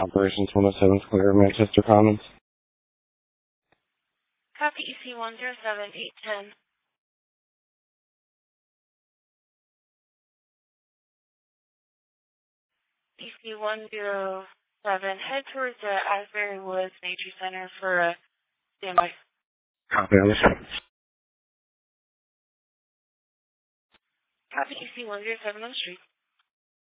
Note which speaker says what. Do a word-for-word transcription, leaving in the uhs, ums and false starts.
Speaker 1: Operations one oh seven Clear, Manchester Commons.
Speaker 2: Copy E C one zero seven eight ten. E C one zero seven, head towards the Asbury Woods Nature Center for a standby.
Speaker 1: Copy on the street.
Speaker 2: Copy E C one zero seven on the street.